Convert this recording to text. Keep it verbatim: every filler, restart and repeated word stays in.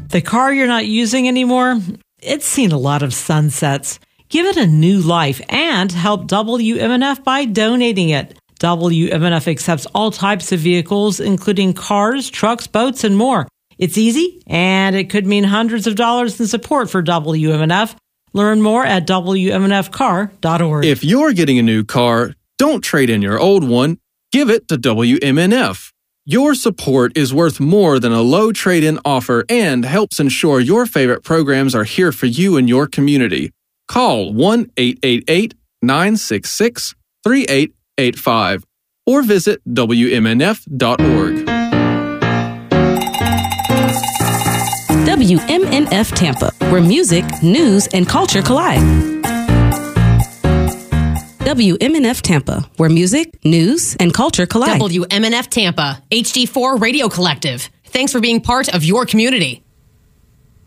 The car you're not using anymore, it's seen a lot of sunsets. Give it a new life and help W M N F by donating it. W M N F accepts all types of vehicles, including cars, trucks, boats, and more. It's easy, and it could mean hundreds of dollars in support for W M N F. Learn more at W M N F car dot org. If you're getting a new car, don't trade in your old one. Give it to W M N F. Your support is worth more than a low trade-in offer and helps ensure your favorite programs are here for you and your community. Call one eight eight eight, nine six six, three eight eight five or visit W M N F dot org. W M N F Tampa, where music, news, and culture collide. W M N F Tampa, where music, news, and culture collide. W M N F Tampa, H D four Radio Collective. Thanks for being part of your community.